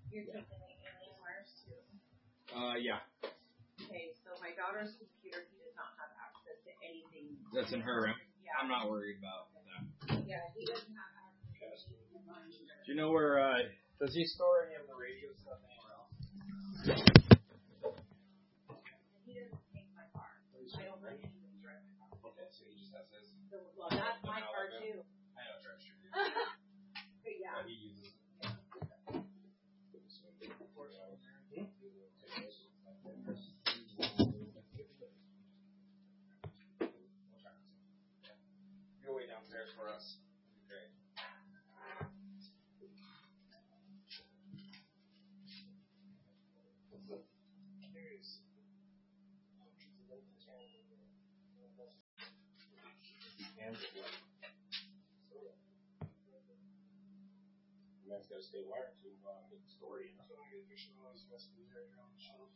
You're taking the Alienwares too. Yeah. Okay, so my daughter's computer, he does not have access to anything. That's in her room. Yeah. I'm not worried about that. Yeah, he doesn't have access to mine. Do you know where? Does he store any of the radio stuff anywhere else? He doesn't take my car. I don't let anybody drive my car. Okay, so he just has his. Well, that's my car too. I know, Treasure. But yeah. He uses it. Go way downstairs for us. Great. That's got to stay wired to get the story. So I get a picture of all those messages right here on the shelf.